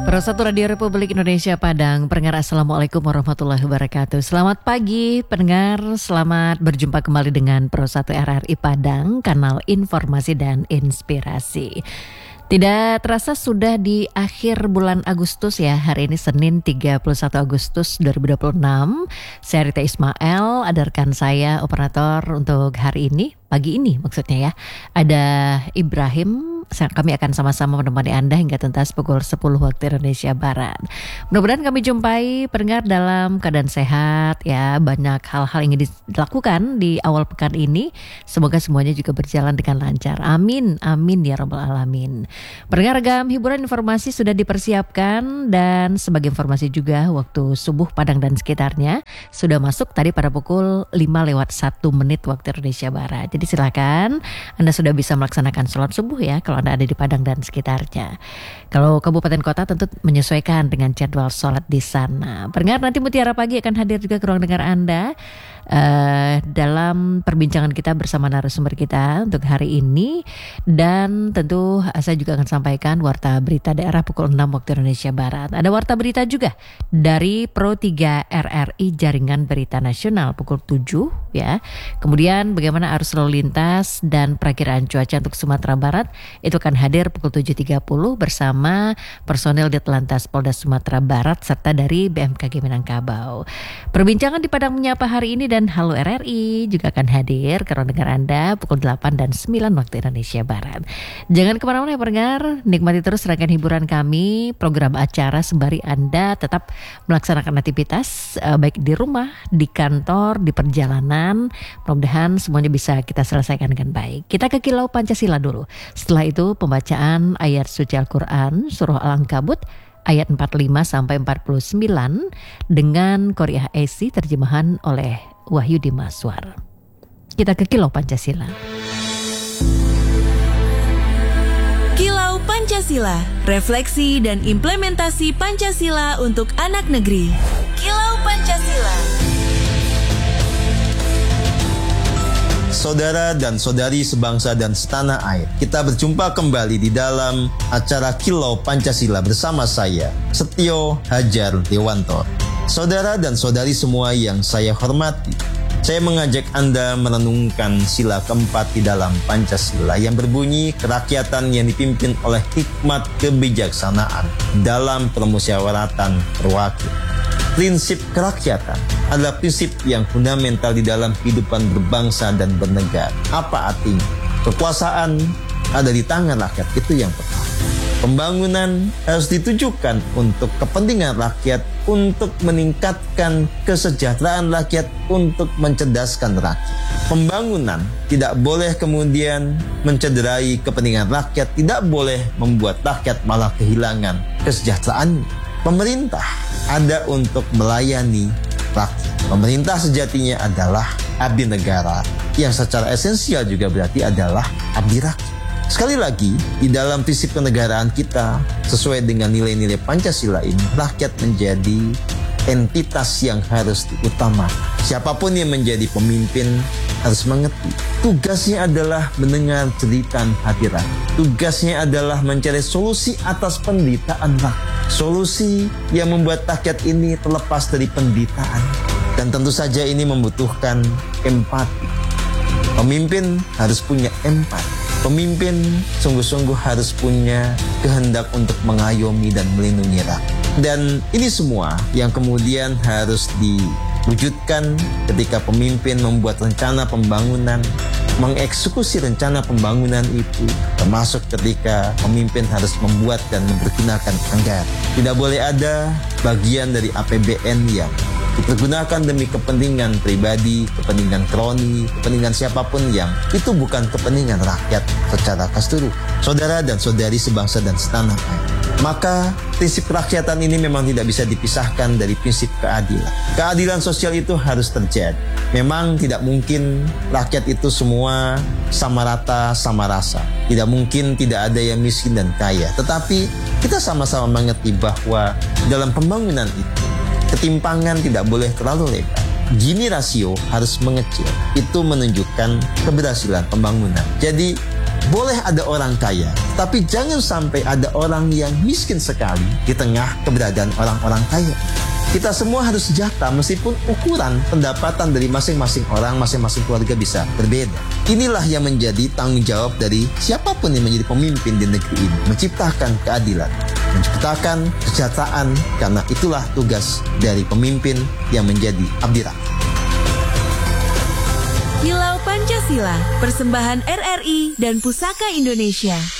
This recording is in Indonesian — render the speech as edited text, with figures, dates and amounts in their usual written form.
Persatu Radio Republik Indonesia Padang, pendengar Assalamualaikum warahmatullahi wabarakatuh. Selamat pagi pendengar, selamat berjumpa kembali dengan Persatu RRI Padang, kanal informasi dan inspirasi. Tidak terasa sudah di akhir bulan Agustus ya. Hari ini Senin 31 Agustus 2026. Saya Rita Ismail, ada rekan saya operator untuk hari ini, pagi ini maksudnya ya. Ada Ibrahim. Kami akan sama-sama menemani Anda hingga tuntas pukul 10 waktu Indonesia Barat. Mudah-mudahan kami jumpai pendengar dalam keadaan sehat ya. Banyak hal-hal yang ingin dilakukan di awal pekan ini. Semoga semuanya juga berjalan dengan lancar. Amin, amin ya rabbal alamin. Pendengar, ragam hiburan informasi sudah dipersiapkan. Dan sebagai informasi juga, waktu subuh Padang dan sekitarnya sudah masuk tadi pada pukul 5:01 waktu Indonesia Barat. Jadi silakan Anda sudah bisa melaksanakan sholat subuh ya kalau Anda ada di Padang dan sekitarnya. Kalau kabupaten kota tentu menyesuaikan dengan jadwal sholat di sana. Pendengar, nanti Mutiara Pagi akan hadir juga ke ruang dengar Anda dalam perbincangan kita bersama narasumber kita untuk hari ini. Dan tentu saya juga akan sampaikan warta berita daerah pukul 6 waktu Indonesia Barat. Ada warta berita juga dari Pro 3 RRI Jaringan Berita Nasional pukul 7 ya. Kemudian bagaimana arus lalu lintas dan perakiraan cuaca untuk Sumatera Barat itu akan hadir pukul 7.30 bersama personel Ditlantas Polda Sumatera Barat serta dari BMKG Minangkabau. Perbincangan di Padang Menyapa hari ini dan Halo RRI juga akan hadir ke ruang dengar Anda pukul 8 dan 9 waktu Indonesia Barat. Jangan kemana-mana ya pendengar, nikmati terus rangkaian hiburan kami, program acara sembari Anda tetap melaksanakan aktivitas baik di rumah, di kantor, di perjalanan. Mudah-mudahan semuanya bisa kita selesaikan dengan baik. Kita ke Kilau Pancasila dulu. Setelah itu pembacaan ayat suci Al-Quran Surah Al-Ankabut ayat 45 sampai 49 dengan Qoriah AC terjemahan oleh Wahyu Dimaswar. Kita ke Kilau Pancasila. Kilau Pancasila, refleksi dan implementasi Pancasila untuk anak negeri. Kilau Pancasila. Saudara dan saudari sebangsa dan setanah air, kita berjumpa kembali di dalam acara Kilau Pancasila bersama saya, Setio Hajar Dewanto. Saudara dan saudari semua yang saya hormati, saya mengajak Anda merenungkan sila keempat di dalam Pancasila yang berbunyi kerakyatan yang dipimpin oleh hikmat kebijaksanaan dalam permusyawaratan terwakil. Prinsip kerakyatan adalah prinsip yang fundamental di dalam kehidupan berbangsa dan bernegara. Apa artinya? Kekuasaan ada di tangan rakyat, itu yang pertama. Pembangunan harus ditujukan untuk kepentingan rakyat, untuk meningkatkan kesejahteraan rakyat, untuk mencerdaskan rakyat. Pembangunan tidak boleh kemudian mencederai kepentingan rakyat, tidak boleh membuat rakyat malah kehilangan kesejahteraan. Pemerintah ada untuk melayani rakyat. Pemerintah sejatinya adalah abdi negara, yang secara esensial juga berarti adalah abdi rakyat. Sekali lagi, di dalam prinsip kenegaraan kita, sesuai dengan nilai-nilai Pancasila ini, rakyat menjadi entitas yang harus diutamakan. Siapapun yang menjadi pemimpin harus mengerti. Tugasnya adalah mendengar jeritan hati rakyat. Tugasnya adalah mencari solusi atas penderitaan rakyat. Solusi yang membuat rakyat ini terlepas dari penderitaan. Dan tentu saja ini membutuhkan empati. Pemimpin harus punya empati. Pemimpin sungguh-sungguh harus punya kehendak untuk mengayomi dan melindungi rakyat. Dan ini semua yang kemudian harus diwujudkan ketika pemimpin membuat rencana pembangunan, mengeksekusi rencana pembangunan itu, termasuk ketika pemimpin harus membuat dan mempergunakan anggaran. Tidak boleh ada bagian dari APBN yang dipergunakan demi kepentingan pribadi, kepentingan kroni, kepentingan siapapun yang itu bukan kepentingan rakyat secara keseluruhan. Saudara dan saudari sebangsa dan setanah air, maka prinsip kerakyatan ini memang tidak bisa dipisahkan dari prinsip keadilan. Keadilan sosial itu harus terjadi. Memang tidak mungkin rakyat itu semua sama rata, sama rasa. Tidak mungkin tidak ada yang miskin dan kaya. Tetapi kita sama-sama mengerti bahwa dalam pembangunan itu ketimpangan tidak boleh terlalu lebar. Gini rasio harus mengecil. Itu menunjukkan keberhasilan pembangunan. Jadi Boleh ada orang kaya, tapi jangan sampai ada orang yang miskin sekali di tengah keberadaan orang-orang kaya. Kita semua harus sejahtera meskipun ukuran pendapatan dari masing-masing orang, masing-masing keluarga bisa berbeda. Inilah yang menjadi tanggung jawab dari siapapun yang menjadi pemimpin di negeri ini. Menciptakan keadilan, menciptakan kesejahteraan, karena itulah tugas dari pemimpin yang menjadi abdi rakyat. Kilau Pancasila, persembahan RRI dan Pusaka Indonesia.